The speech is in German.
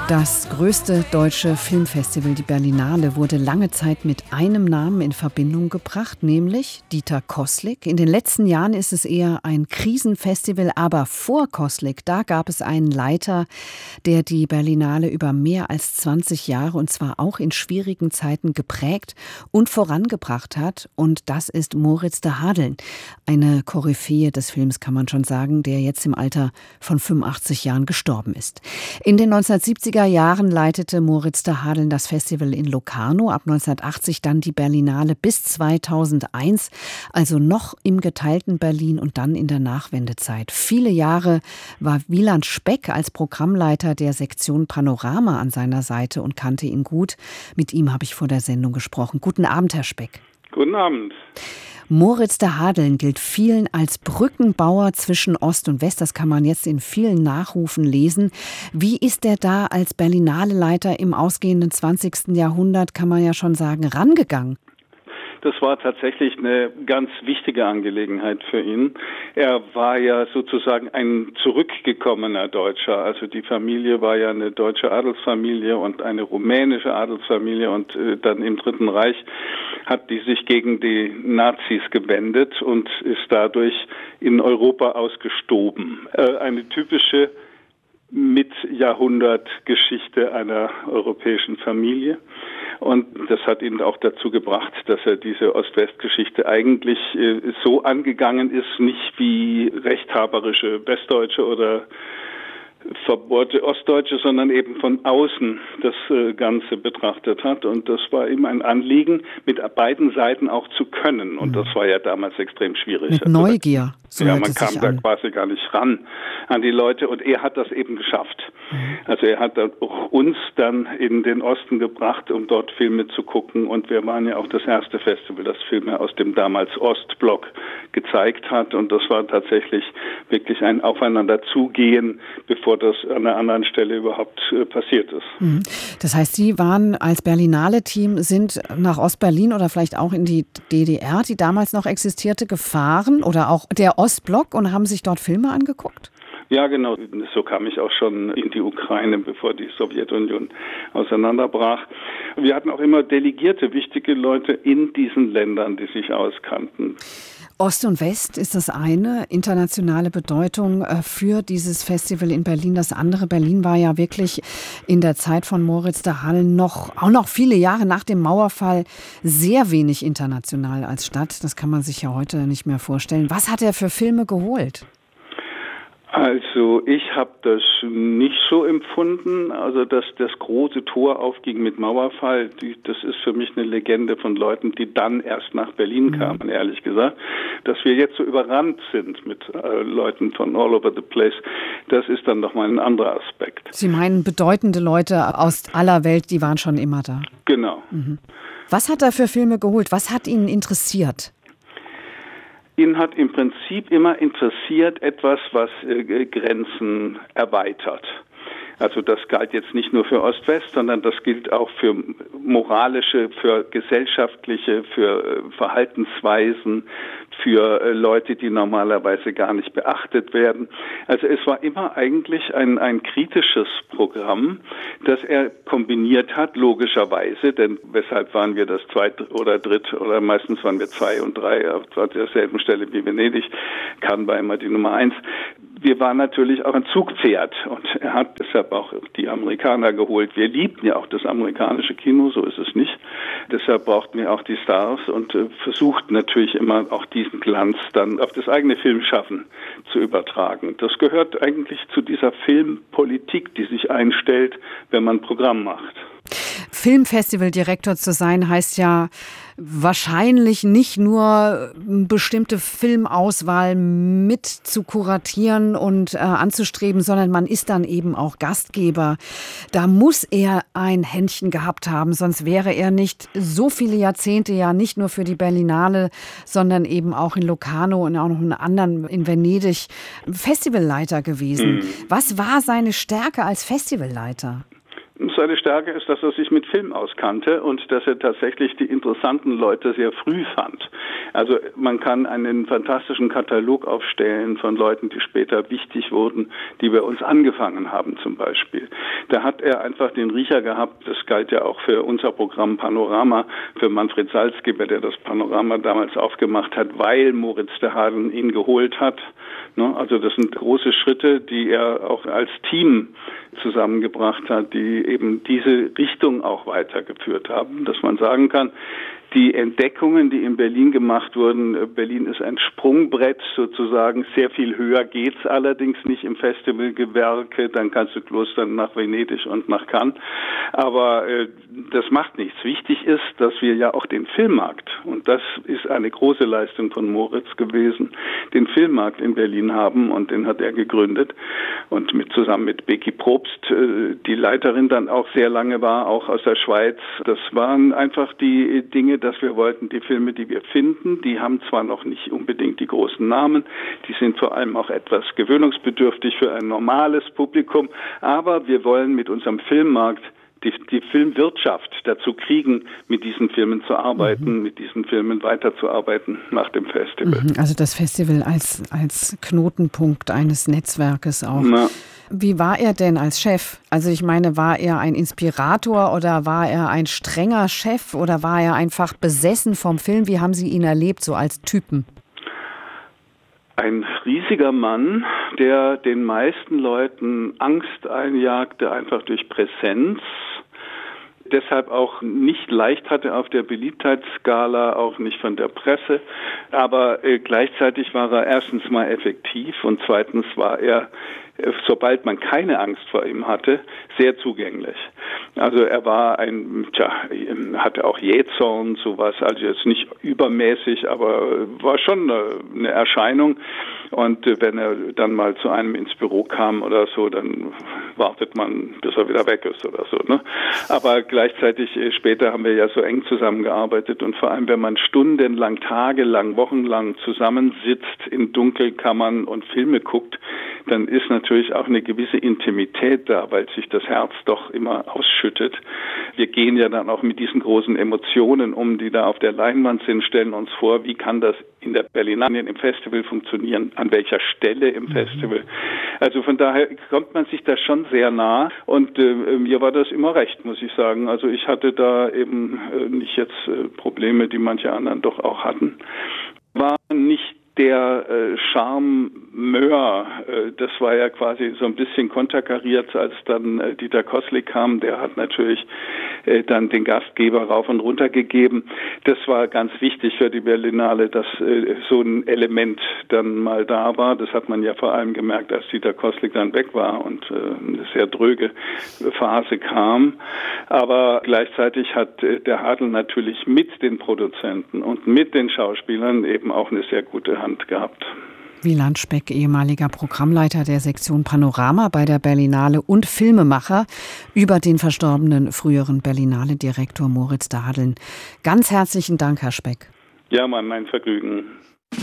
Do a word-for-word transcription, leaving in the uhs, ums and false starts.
Das größte deutsche Filmfestival, die Berlinale, wurde lange Zeit mit einem Namen in Verbindung gebracht, nämlich Dieter Koßlik. In den letzten Jahren ist es eher ein Krisenfestival, aber vor Koßlik, da gab es einen Leiter, der die Berlinale über mehr als zwanzig Jahre, und zwar auch in schwierigen Zeiten, geprägt und vorangebracht hat. Und das ist Moritz de Hadeln, eine Koryphäe des Films, kann man schon sagen, der jetzt im Alter von fünfundachtzig Jahren gestorben ist. In den neunzehnhundertsiebziger Jahren leitete Moritz de Hadeln das Festival in Locarno, ab neunzehnhundertachtzig dann die Berlinale bis zweitausendeins, also noch im geteilten Berlin und dann in der Nachwendezeit. Viele Jahre war Wieland Speck als Programmleiter der Sektion Panorama an seiner Seite und kannte ihn gut. Mit ihm habe ich vor der Sendung gesprochen. Guten Abend, Herr Speck. Guten Abend. Moritz de Hadeln gilt vielen als Brückenbauer zwischen Ost und West. Das kann man jetzt in vielen Nachrufen lesen. Wie ist er da als Berlinale-Leiter im ausgehenden zwanzigsten Jahrhundert, kann man ja schon sagen, rangegangen? Das war tatsächlich eine ganz wichtige Angelegenheit für ihn. Er war ja sozusagen ein zurückgekommener Deutscher. Also die Familie war ja eine deutsche Adelsfamilie und eine rumänische Adelsfamilie. Und äh, dann im Dritten Reich hat die sich gegen die Nazis gewendet und ist dadurch in Europa ausgestoben. Äh, eine typische Mit-Jahrhundert-Geschichte einer europäischen Familie. Und das hat ihn auch dazu gebracht, dass er diese Ost-West-Geschichte eigentlich äh, so angegangen ist, nicht wie rechthaberische Westdeutsche oder verbohrte Ostdeutsche, sondern eben von außen das äh, Ganze betrachtet hat. Und das war ihm ein Anliegen, mit beiden Seiten auch zu können. Und das war ja damals extrem schwierig. Mit Neugier. So ja, man kam da quasi gar nicht ran an die Leute. Und er hat das eben geschafft. Mhm. Also er hat auch uns dann in den Osten gebracht, um dort Filme zu gucken. Und wir waren ja auch das erste Festival, das Filme aus dem damals Ostblock gezeigt hat. Und das war tatsächlich wirklich ein Aufeinanderzugehen, bevor das an einer anderen Stelle überhaupt äh, passiert ist. Das heißt, Sie waren als Berlinale-Team, sind nach Ostberlin oder vielleicht auch in die D D R, die damals noch existierte, gefahren oder auch der Ostblock und haben sich dort Filme angeguckt? Ja, genau. So kam ich auch schon in die Ukraine, bevor die Sowjetunion auseinanderbrach. Wir hatten auch immer delegierte, wichtige Leute in diesen Ländern, die sich auskannten. Ost und West ist das eine, internationale Bedeutung für dieses Festival in Berlin. Das andere, Berlin war ja wirklich in der Zeit von Moritz de Hadeln noch, auch noch viele Jahre nach dem Mauerfall, sehr wenig international als Stadt. Das kann man sich ja heute nicht mehr vorstellen. Was hat er für Filme geholt? Also ich habe das nicht so empfunden, also dass das große Tor aufging mit Mauerfall, die, das ist für mich eine Legende von Leuten, die dann erst nach Berlin kamen, ehrlich gesagt. Dass wir jetzt so überrannt sind mit äh, Leuten von all over the place, das ist dann nochmal ein anderer Aspekt. Sie meinen bedeutende Leute aus aller Welt, die waren schon immer da? Genau. Mhm. Was hat er für Filme geholt? Was hat ihn interessiert? Ihn hat im Prinzip immer interessiert etwas, was äh, Grenzen erweitert. Also das galt jetzt nicht nur für Ost-West, sondern das gilt auch für moralische, für gesellschaftliche, für äh, Verhaltensweisen, für äh, Leute, die normalerweise gar nicht beachtet werden. Also es war immer eigentlich ein, ein kritisches Programm, das er kombiniert hat, logischerweise, denn weshalb waren wir das zweit oder dritt oder meistens waren wir zwei und drei auf derselben Stelle wie Venedig, Cannes war immer die Nummer eins. Wir waren natürlich auch ein Zugpferd und er hat deshalb auch die Amerikaner geholt. Wir liebten ja auch das amerikanische Kino, so ist es nicht. Deshalb brauchten wir auch die Stars und äh, versuchten natürlich immer auch diesen Glanz dann auf das eigene Filmschaffen zu übertragen. Das gehört eigentlich zu dieser Filmpolitik, die sich einstellt, wenn man Programm macht. Filmfestivaldirektor zu sein heißt ja wahrscheinlich nicht nur bestimmte Filmauswahl mit zu kuratieren und äh, anzustreben, sondern man ist dann eben auch Gastgeber. Da muss er ein Händchen gehabt haben, sonst wäre er nicht so viele Jahrzehnte ja nicht nur für die Berlinale, sondern eben auch in Locarno und auch noch in anderen, in Venedig, Festivalleiter gewesen. Mhm. Was war seine Stärke als Festivalleiter? seine Stärke ist, dass er sich mit Film auskannte und dass er tatsächlich die interessanten Leute sehr früh fand. Also man kann einen fantastischen Katalog aufstellen von Leuten, die später wichtig wurden, die bei uns angefangen haben zum Beispiel. Da hat er einfach den Riecher gehabt, das galt ja auch für unser Programm Panorama, für Manfred Salzgeber, der das Panorama damals aufgemacht hat, weil Moritz de Hadeln ihn geholt hat. Also das sind große Schritte, die er auch als Team zusammengebracht hat, die eben diese Richtung auch weitergeführt haben, dass man sagen kann, die Entdeckungen, die in Berlin gemacht wurden, Berlin ist ein Sprungbrett sozusagen, sehr viel höher geht's allerdings nicht im Festivalgewerke, dann kannst du klostern nach Venedig und nach Cannes, aber äh, das macht nichts. Wichtig ist, dass wir ja auch den Filmmarkt, und das ist eine große Leistung von Moritz gewesen, den Filmmarkt in Berlin haben, und den hat er gegründet und mit zusammen mit Becky Probst, äh, die Leiterin dann auch sehr lange war, auch aus der Schweiz. Das waren einfach die Dinge, dass wir wollten, die Filme, die wir finden, die haben zwar noch nicht unbedingt die großen Namen, die sind vor allem auch etwas gewöhnungsbedürftig für ein normales Publikum, aber wir wollen mit unserem Filmmarkt die, die Filmwirtschaft dazu kriegen, mit diesen Filmen zu arbeiten, mhm. mit diesen Filmen weiterzuarbeiten nach dem Festival. Also das Festival als, als Knotenpunkt eines Netzwerkes auch. Na. Wie war er denn als Chef? Also ich meine, war er ein Inspirator oder war er ein strenger Chef oder war er einfach besessen vom Film? Wie haben Sie ihn erlebt, so als Typen? Ein riesiger Mann, der den meisten Leuten Angst einjagte, einfach durch Präsenz. Deshalb auch nicht leicht hatte auf der Beliebtheitsskala, auch nicht von der Presse. Aber äh, gleichzeitig war er erstens mal effektiv und zweitens war er, äh, sobald man keine Angst vor ihm hatte, sehr zugänglich. Also er war ein, tja, hatte auch Jähzorn, sowas, also jetzt nicht übermäßig, aber war schon eine, eine Erscheinung. Und äh, wenn er dann mal zu einem ins Büro kam oder so, dann wartet man, bis er wieder weg ist oder so. Ne? Aber gleichzeitig äh, später haben wir ja so eng zusammengearbeitet und vor allem, wenn man stundenlang, tagelang, wochenlang zusammensitzt in Dunkelkammern und Filme guckt, dann ist natürlich auch eine gewisse Intimität da, weil sich das Herz doch immer ausschüttet. Wir gehen ja dann auch mit diesen großen Emotionen um, die da auf der Leinwand sind, stellen uns vor, wie kann das in der Berlinale im Festival funktionieren, an welcher Stelle im Festival. Also von daher kommt man sich da schon sehr nah und äh, mir war das immer recht, muss ich sagen. Also ich hatte da eben äh, nicht jetzt äh, Probleme, die manche anderen doch auch hatten. War nicht der äh, Charmeur, äh, das war ja quasi so ein bisschen konterkariert, als dann äh, Dieter Koslik kam, der hat natürlich äh, dann den Gastgeber rauf und runter gegeben. Das war ganz wichtig für die Berlinale, dass äh, so ein Element dann mal da war. Das hat man ja vor allem gemerkt, als Dieter Koslik dann weg war und äh, eine sehr dröge Phase kam. Aber gleichzeitig hat äh, der Hadl natürlich mit den Produzenten und mit den Schauspielern eben auch eine sehr gute Hand gehabt. Wieland Speck, ehemaliger Programmleiter der Sektion Panorama bei der Berlinale und Filmemacher, über den verstorbenen früheren Berlinale-Direktor Moritz de Hadeln. Ganz herzlichen Dank, Herr Speck. Ja, Mann, mein Vergnügen.